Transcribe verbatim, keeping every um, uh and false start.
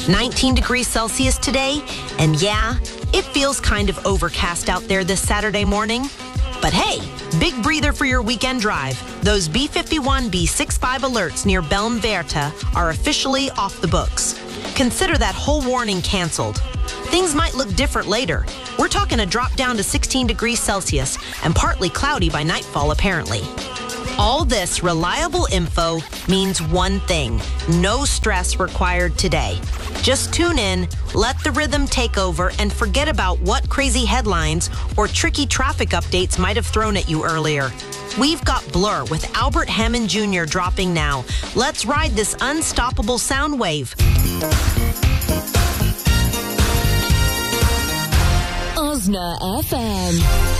nineteen degrees Celsius today, and yeah, it feels kind of overcast out there this Saturday morning. But hey, big breather for your weekend drive. Those B fifty-one B sixty-five alerts near Belm Verta are officially off the books. Consider that whole warning canceled. Things might look different later. We're talking a drop down to sixteen degrees Celsius and partly cloudy by nightfall, apparently. All this reliable info means one thing: no stress required today. Just tune in, let the rhythm take over, and forget about what crazy headlines or tricky traffic updates might have thrown at you earlier. We've got Blur with Albert Hammond Junior dropping now. Let's ride this unstoppable sound wave. Osna F M.